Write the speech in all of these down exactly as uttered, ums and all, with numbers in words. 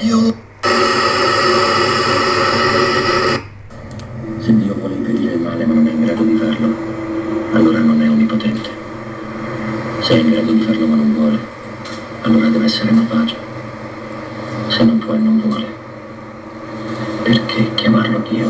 Se Dio vuole impedire il male ma non è in grado di farlo, allora non è onnipotente. Se è in grado di farlo ma non vuole, allora deve essere malvagio. Se non può e non vuole, perché chiamarlo Dio?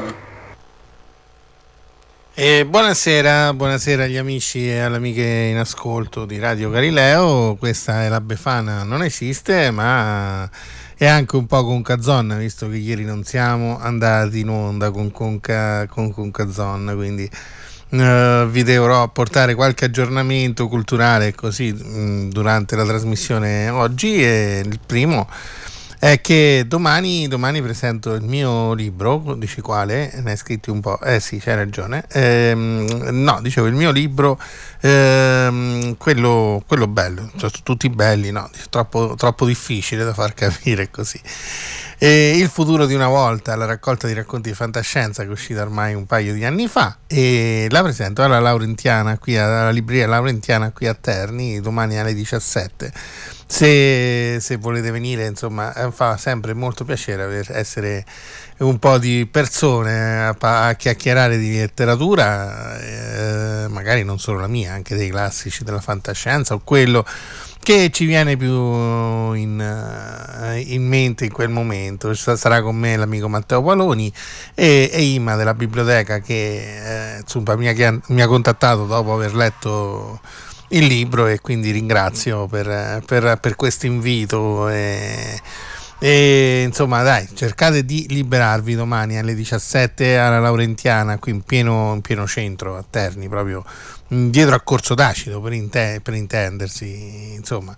E buonasera, buonasera agli amici e alle amiche in ascolto di Radio Galileo. Questa è la Befana Non Esiste, ma è anche un po' con Cazon, visto che ieri non siamo andati in onda con Conca, con Concazon, quindi uh, vi dovrò portare qualche aggiornamento culturale così mh, durante la trasmissione oggi. E il primo è che domani, domani presento il mio libro. Dici quale? Ne hai scritti un po'? Eh sì, c'hai ragione. Ehm, no, dicevo il mio libro, ehm, quello, quello bello, cioè, tutti belli, no? Troppo, troppo difficile da far capire così. E Il futuro di una volta, la raccolta di racconti di fantascienza che è uscita ormai un paio di anni fa, e la presento alla Laurentiana, qui alla libreria Laurentiana qui a Terni, domani alle diciassette. Se, se volete venire, insomma, fa sempre molto piacere per essere un po' di persone a, a chiacchierare di letteratura, eh, magari non solo la mia, anche dei classici della fantascienza o quello che ci viene più in, in mente in quel momento. Sarà con me l'amico Matteo Paloni e, e Ima della biblioteca che eh, insomma, mi, ha, mi ha contattato dopo aver letto il libro, e quindi ringrazio per, per, per questo invito. E, e insomma dai, cercate di liberarvi domani alle diciassette alla Laurentiana, qui in pieno, in pieno centro a Terni, proprio dietro a Corso d'Acido per, inte- per intendersi, insomma.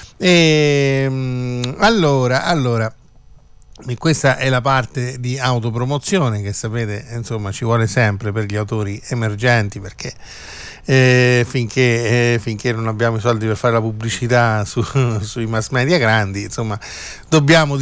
E, allora, allora questa è la parte di autopromozione che sapete, insomma, ci vuole sempre per gli autori emergenti, perché Eh, finché, eh, finché non abbiamo i soldi per fare la pubblicità su, sui mass media grandi, insomma, dobbiamo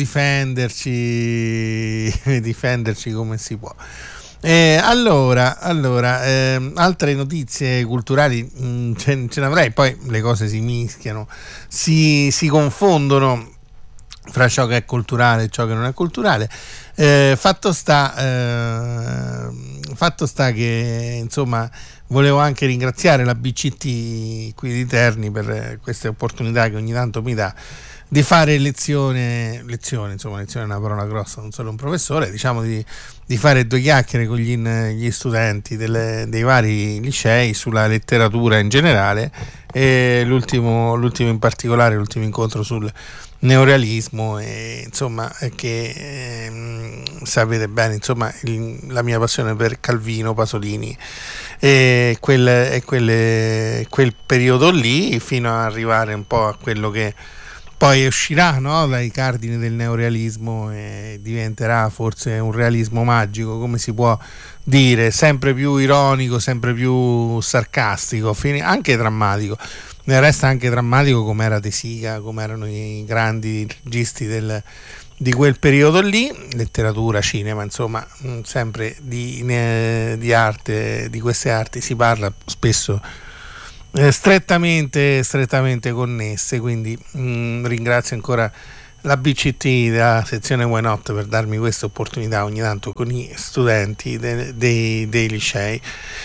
difenderci difenderci come si può. Eh, allora, allora eh, altre notizie culturali mh, ce, ce ne avrei, poi le cose si mischiano, si, si confondono fra ciò che è culturale e ciò che non è culturale. Eh, fatto sta eh, fatto sta che insomma volevo anche ringraziare la B C T qui di Terni per queste opportunità che ogni tanto mi dà di fare lezione, lezione, insomma, lezione è una parola grossa, non solo un professore, diciamo di, di fare due chiacchiere con gli, gli studenti delle, dei vari licei sulla letteratura in generale, e l'ultimo, l'ultimo in particolare, l'ultimo incontro sul neorealismo, e insomma che eh, sapete bene, insomma, il, la mia passione per Calvino, Pasolini e quel, e quelle, quel periodo lì, fino ad arrivare un po' a quello che poi uscirà, no, dai cardini del neorealismo e diventerà forse un realismo magico, come si può dire, sempre più ironico, sempre più sarcastico, anche drammatico. Ne resta anche drammatico come era De Sica, come erano i grandi registi del, di quel periodo lì, letteratura, cinema, insomma, sempre di, di arte, di queste arti si parla spesso eh, strettamente, strettamente connesse, quindi mh, ringrazio ancora la B C T della sezione Why Not per darmi questa opportunità ogni tanto con i studenti de, de, dei licei.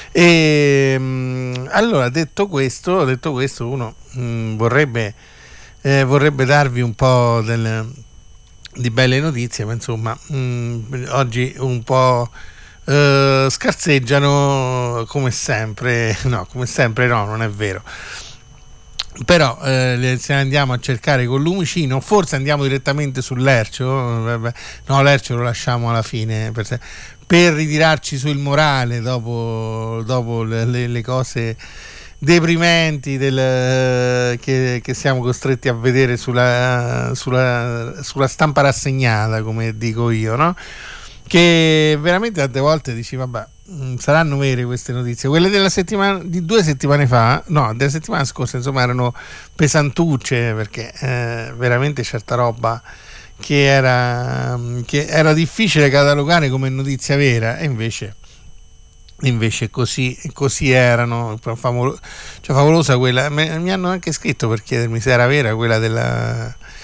E mh, allora, detto questo, detto questo uno mh, vorrebbe, eh, vorrebbe darvi un po' del, di belle notizie, ma insomma mh, oggi un po' eh, scarseggiano come sempre. No, come sempre no, non è vero. Però eh, se andiamo a cercare con Lumicino, forse andiamo direttamente sull'Ercio. No, l'Ercio lo lasciamo alla fine per, se, per ritirarci sul morale dopo, dopo le, le cose deprimenti del, che, che siamo costretti a vedere sulla, sulla, sulla stampa rassegnata, come dico io, no? Che veramente tante volte dici vabbè, saranno vere queste notizie. Quelle della settimana di due settimane fa, no, della settimana scorsa, insomma, erano pesantucce, perché eh, veramente certa roba che era che era difficile catalogare come notizia vera, e invece invece così così erano. Favolo, cioè favolosa quella, mi hanno anche scritto per chiedermi se era vera quella della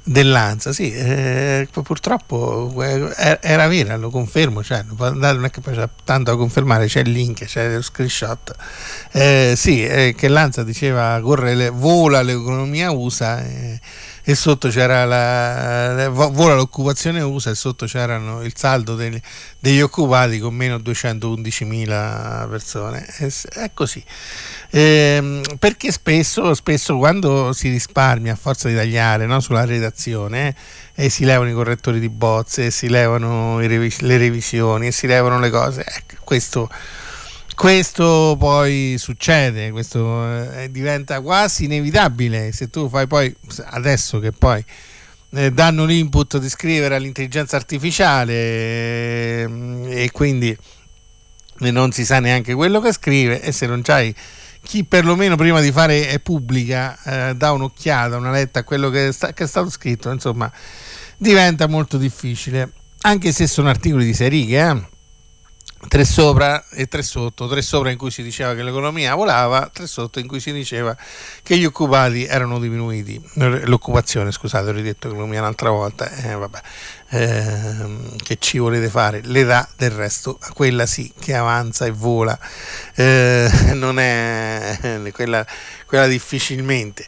dell'ANSA, sì, eh, purtroppo eh, era vera, lo confermo, cioè, non è che poi c'è tanto da confermare, c'è il link, c'è lo screenshot, eh, sì, eh, che l'ANSA diceva corre le, vola l'economia U S A eh, e sotto c'era la, la vola l'occupazione U S A e sotto c'erano il saldo degli, degli occupati con meno duecentoundicimila persone, è, è così. Eh, perché spesso, spesso quando si risparmia a forza di tagliare, no, sulla redazione eh, e si levano i correttori di bozze, e si levano i revis- le revisioni e si levano le cose, ecco, questo, questo poi succede, questo eh, diventa quasi inevitabile. Se tu fai poi, adesso che poi eh, danno l'input di scrivere all'intelligenza artificiale eh, e quindi non si sa neanche quello che scrive, e se non c'hai chi perlomeno prima di fare è pubblica eh, dà un'occhiata, una letta a quello che, sta, che è stato scritto, insomma diventa molto difficile, anche se sono articoli di sei righe, eh? tre sopra e tre sotto, tre sopra in cui si diceva che l'economia volava, tre sotto in cui si diceva che gli occupati erano diminuiti, l'occupazione, scusate, ho ridetto l'economia un'altra volta, eh, vabbè, eh, che ci volete fare, l'età del resto, quella sì che avanza e vola, eh, non è quella, quella difficilmente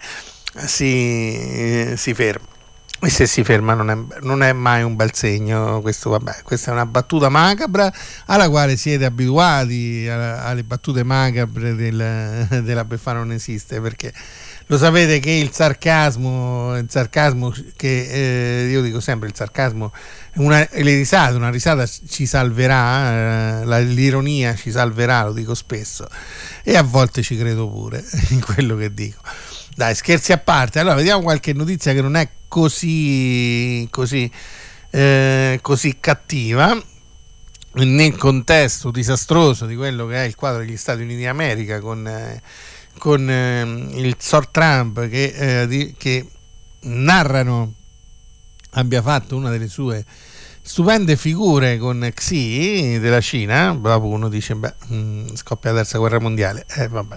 si, si ferma. E se si ferma non è, non è mai un bel segno. Questo, vabbè, questa è una battuta macabra alla quale siete abituati, alla, alle battute macabre del, della Befana non esiste, perché lo sapete che il sarcasmo, il sarcasmo che eh, io dico sempre, il sarcasmo, una, le risate, una risata ci salverà, eh, la, l'ironia ci salverà, lo dico spesso, e a volte ci credo pure in quello che dico. Dai, scherzi a parte, allora vediamo qualche notizia che non è così così eh, così cattiva nel contesto disastroso di quello che è il quadro degli Stati Uniti d'America, con, eh, con eh, il Sor Trump che, eh, di, che narrano abbia fatto una delle sue stupende figure con Xi della Cina. Dopo uno dice beh, mh, scoppia la terza guerra mondiale, eh, vabbè.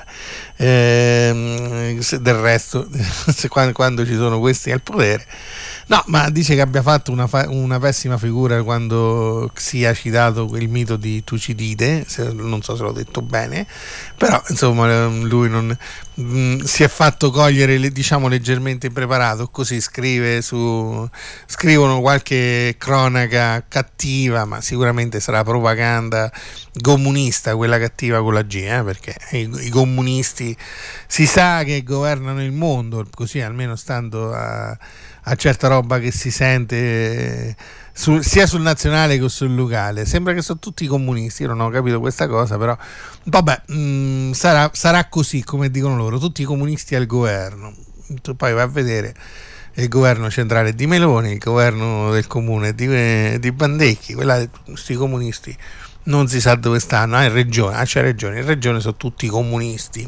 Eh, del resto quando, quando ci sono questi al potere, no, ma dice che abbia fatto una, fa- una pessima figura quando Xi ha citato quel mito di Tucidide, se, non so se l'ho detto bene, però insomma lui non mh, si è fatto cogliere, diciamo, leggermente impreparato, così scrive su scrivono qualche cronaca cattiva, ma sicuramente sarà propaganda comunista, quella cattiva con la G, eh, perché i, i comunisti si sa che governano il mondo, così almeno stando a, a certa roba che si sente eh, su, sia sul nazionale che sul locale. Sembra che sono tutti comunisti, io non ho capito questa cosa, però vabbè, mh, sarà, sarà così come dicono loro, tutti i comunisti al governo. Tu poi vai a vedere il governo centrale di Meloni, il governo del comune di, di Bandecchi, quella, questi comunisti non si sa dove stanno. Ah, in regione, ah, c'è regione, in regione sono tutti comunisti,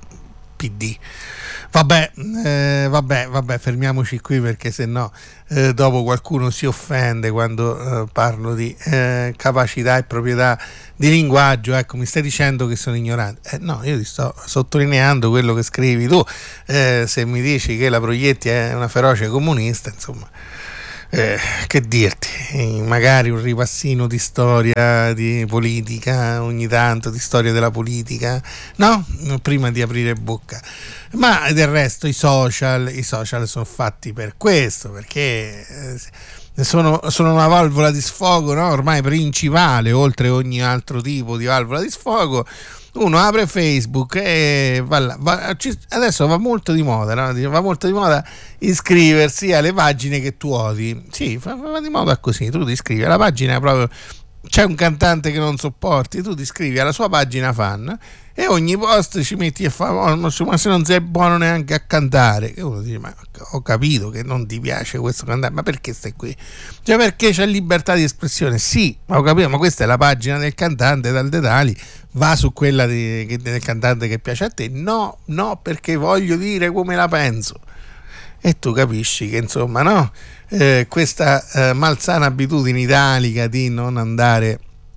P D. Vabbè, eh, vabbè, vabbè, fermiamoci qui, perché se no eh, dopo qualcuno si offende quando eh, parlo di eh, capacità e proprietà di linguaggio. Ecco, mi stai dicendo che sono ignorante? Eh, no, io ti sto sottolineando quello che scrivi tu. Eh, se mi dici che la Proietti è una feroce comunista, insomma, Eh, che dirti, magari un ripassino di storia di politica ogni tanto, di storia della politica, no? Prima di aprire bocca. Ma del resto i social, i social sono fatti per questo, perché eh, sono, sono una valvola di sfogo, no? Ormai principale, oltre ogni altro tipo di valvola di sfogo. Uno apre Facebook e va là, va, adesso va molto di moda, no? Va molto di moda iscriversi alle pagine che tu odi. Sì, va, va di moda così, tu ti iscrivi alla pagina, proprio c'è un cantante che non sopporti, tu ti iscrivi alla sua pagina fan e ogni post ci metti a fare, oh, ma se non sei buono neanche a cantare. E uno dice, ma ho capito che non ti piace questo cantante, ma perché stai qui? Cioè, perché c'è libertà di espressione? Sì, ma ho capito, ma questa è la pagina del cantante, dal dettagli, va su quella di, del cantante che piace a te? No, no, perché voglio dire come la penso. E tu capisci che insomma, no, eh, questa eh, malsana abitudine italica di non andare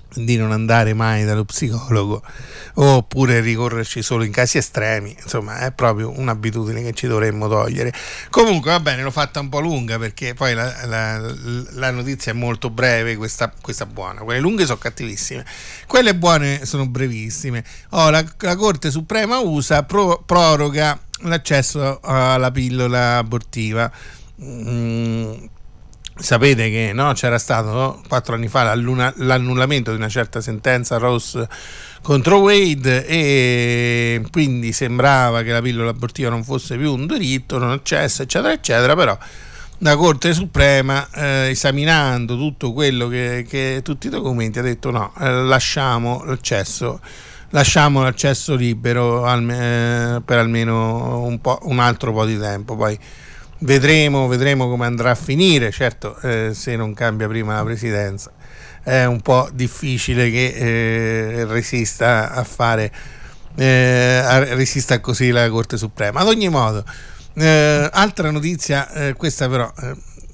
di non andare mai dallo psicologo, oppure ricorrerci solo in casi estremi. Insomma, è proprio un'abitudine che ci dovremmo togliere. Comunque va bene, l'ho fatta un po' lunga perché poi la, la, la notizia è molto breve, questa, questa buona. Quelle lunghe sono cattivissime, quelle buone sono brevissime. Oh, la, la Corte Suprema U S A pro, proroga l'accesso alla pillola abortiva. mm, Sapete che no, c'era stato no, quattro anni fa l'annullamento di una certa sentenza Ross contro Wade, e quindi sembrava che la pillola abortiva non fosse più un diritto, non accesso, eccetera eccetera. Però la Corte Suprema, eh, esaminando tutto quello che, che tutti i documenti, ha detto no, eh, lasciamo l'accesso lasciamo l'accesso libero al, eh, per almeno un, po', un altro po' di tempo. Poi Vedremo, vedremo come andrà a finire. Certo, eh, se non cambia prima la presidenza è un po' difficile che eh, resista a fare eh, a, resista così la Corte Suprema. Ad ogni modo, eh, altra notizia, eh, questa però eh,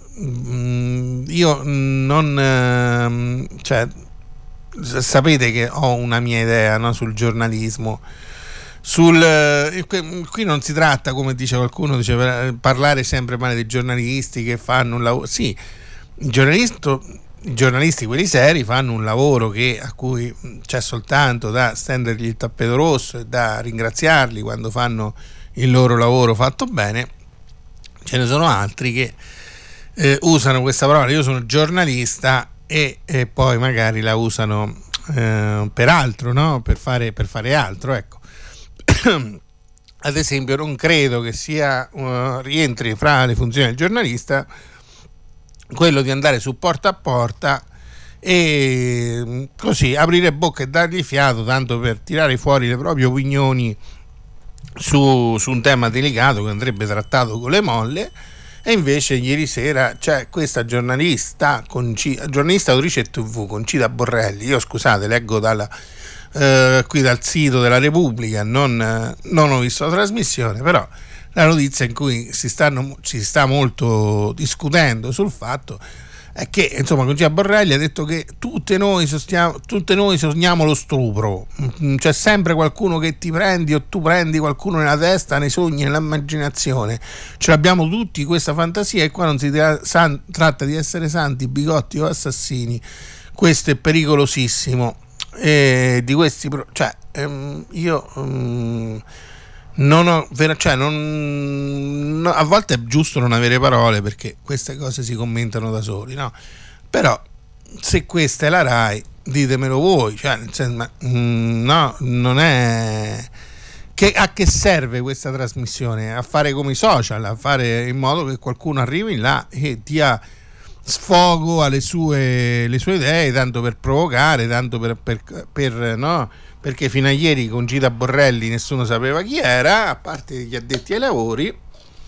io non eh, cioè sapete che ho una mia idea, no, sul giornalismo. Sul, eh, qui non si tratta, come dice qualcuno, dice, parlare sempre male dei giornalisti che fanno un lavoro. Sì, i giornalisti, i giornalisti quelli seri fanno un lavoro che, a cui c'è soltanto da stendergli il tappeto rosso e da ringraziarli quando fanno il loro lavoro fatto bene. Ce ne sono altri che eh, usano questa parola, io sono giornalista, e, e poi magari la usano eh, per altro, no? Per fare, per fare altro, ecco. Ad esempio, non credo che sia uh, rientri fra le funzioni del giornalista quello di andare su porta a porta e così aprire bocca e dargli fiato tanto per tirare fuori le proprie opinioni su, su un tema delicato che andrebbe trattato con le molle. E invece ieri sera c'è questa giornalista Concita, giornalista autrice tivù, Concita Borrelli. Io, scusate, leggo dalla Uh, qui dal sito della Repubblica, non, uh, non ho visto la trasmissione, però la notizia in cui si, stanno, si sta molto discutendo sul fatto è che, insomma, Concita Borrelli ha detto che tutte noi, sostiamo, tutte noi sogniamo lo stupro, c'è sempre qualcuno che ti prendi o tu prendi qualcuno nella testa, nei sogni, nell'immaginazione, ce l'abbiamo tutti questa fantasia, e qua non si tra- san- tratta di essere santi, bigotti o assassini. Questo è pericolosissimo. E di questi, cioè, ehm, io ehm, non ho, cioè, non, no, a volte è giusto non avere parole perché queste cose si commentano da soli, no? Però se questa è la Rai, ditemelo voi, cioè, nel senso, ma, mm, no, non è. Che, a che serve questa trasmissione? A fare come i social, a fare in modo che qualcuno arrivi là e dia sfogo alle sue, le sue idee, tanto per provocare, tanto per, per, per no? Perché fino a ieri Concita Borrelli nessuno sapeva chi era, a parte gli addetti ai lavori,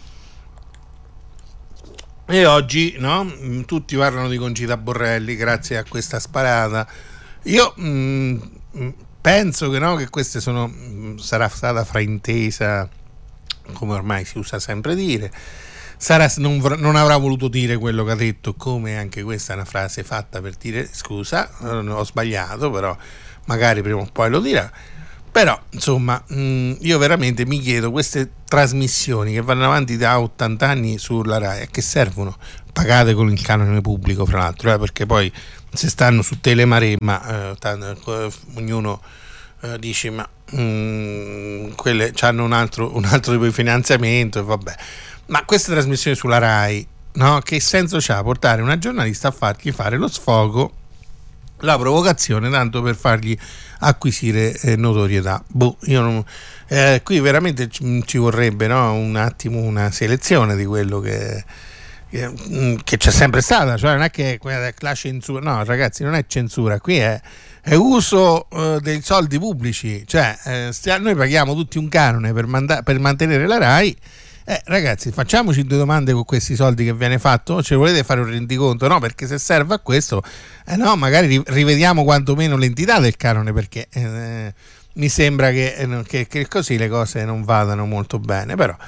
e oggi, no? Tutti parlano di Concita Borrelli grazie a questa sparata. Io mh, penso che, no, che queste sono sarà stata fraintesa, come ormai si usa sempre dire. Sarà, non, non avrà voluto dire quello che ha detto, come anche questa è una frase fatta per dire scusa, ho sbagliato, però magari prima o poi lo dirà. Però insomma, mh, io veramente mi chiedo, queste trasmissioni che vanno avanti da ottanta anni sulla Rai, a che servono? Pagate con il canone pubblico, fra l'altro, eh, perché poi se stanno su Telemaremma, eh, t- ognuno eh, dice ma mh, quelle hanno un altro, un altro tipo di finanziamento, e vabbè. Ma queste trasmissioni sulla Rai, no? Che senso c'ha portare una giornalista a fargli fare lo sfogo, la provocazione, tanto per fargli acquisire eh, notorietà? Boh, io non, eh, qui veramente ci, ci vorrebbe, no, un attimo una selezione di quello che, che, che c'è sempre stata, cioè non è che la censura, no ragazzi, non è censura, qui è, è uso eh, dei soldi pubblici, cioè eh, stia, noi paghiamo tutti un canone per, manda- per mantenere la Rai. Eh, ragazzi, facciamoci due domande con questi soldi che viene fatto. Ci volete fare un rendiconto? No, perché se serve a questo, eh no, magari rivediamo quantomeno l'entità del canone, perché eh, mi sembra che, eh, che, che così le cose non vadano molto bene. Però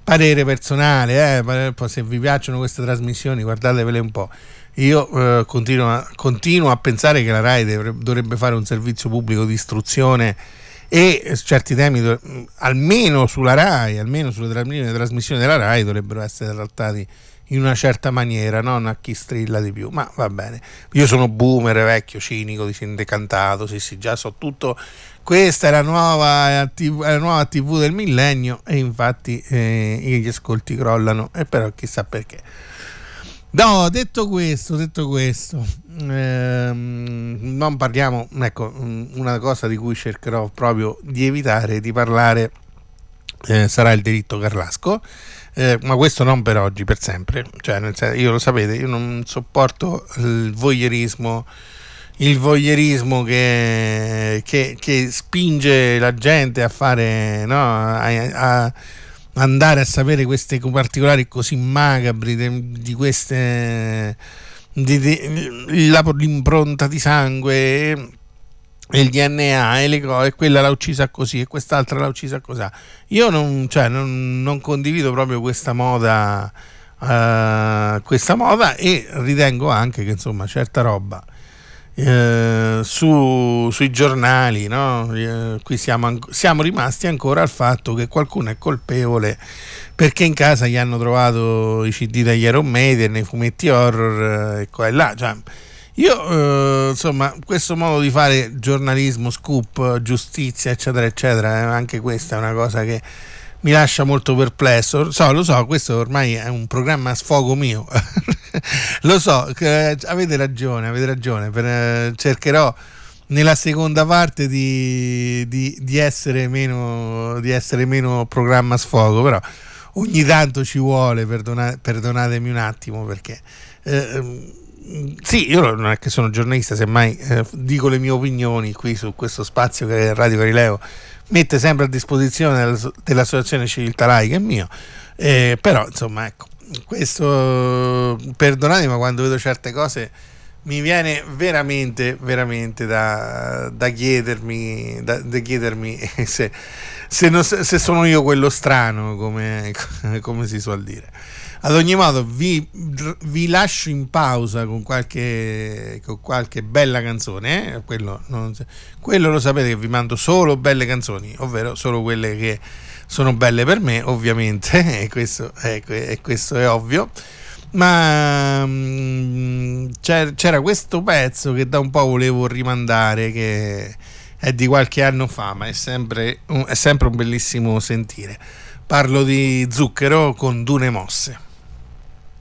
parere personale, eh, poi se vi piacciono queste trasmissioni guardatevele un po'. Io eh, continuo, a, continuo a pensare che la Rai dovrebbe, dovrebbe fare un servizio pubblico di istruzione e certi temi, almeno sulla Rai, almeno sulle trasmissioni della Rai, dovrebbero essere trattati in una certa maniera, non a chi strilla di più, ma va bene. Io sono boomer, vecchio, cinico, decantato, sì sì, già so tutto. Questa è la nuova tivù, è la nuova tivù del millennio e infatti eh, gli ascolti crollano, e però chissà perché. No, detto questo, detto questo, ehm, non parliamo, ecco, una cosa di cui cercherò proprio di evitare di parlare eh, sarà il delitto Carrasco, eh, ma questo non per oggi, per sempre. Cioè, nel senso, io lo sapete, io non sopporto il voyeurismo, il voyeurismo che, che, che spinge la gente a fare, no, a, a andare a sapere questi particolari così macabri di, di queste di, di, la, l'impronta di sangue e il D N A e le cose, e quella l'ha uccisa così e quest'altra l'ha uccisa così. Io non, cioè, non, non condivido proprio questa moda uh, questa moda e ritengo anche che insomma certa roba Eh, su, sui giornali, no? Eh, qui siamo, siamo rimasti ancora al fatto che qualcuno è colpevole perché in casa gli hanno trovato i C D degli Iron Maiden, nei fumetti horror eh, e qua e là. Cioè, io eh, insomma, questo modo di fare giornalismo, scoop, giustizia, eccetera, eccetera, eh, anche questa è una cosa che mi lascia molto perplesso. So, lo so, questo ormai è un programma a sfogo mio. Lo so, eh, avete ragione, avete ragione. Per, eh, cercherò nella seconda parte di, di, di essere meno di essere meno programma a sfogo, però ogni tanto ci vuole, perdona, perdonatemi un attimo perché eh, sì, io non è che sono giornalista, semmai eh, dico le mie opinioni qui su questo spazio che Radio Galileo mette sempre a disposizione dell'Associazione Civiltà Laica, è mio, eh, però insomma ecco, questo perdonatemi, ma quando vedo certe cose mi viene veramente veramente da, da chiedermi da, da chiedermi se, se, non, se sono io quello strano, come, come si suol dire. Ad ogni modo vi, vi lascio in pausa con qualche, con qualche bella canzone, eh? quello, non, quello lo sapete che vi mando solo belle canzoni, ovvero solo quelle che sono belle per me, ovviamente, e questo è, e questo è ovvio. Ma mh, c'era questo pezzo che da un po' volevo rimandare, che è di qualche anno fa, ma è sempre, è sempre un bellissimo sentire. Parlo di Zucchero con Dune Mosse.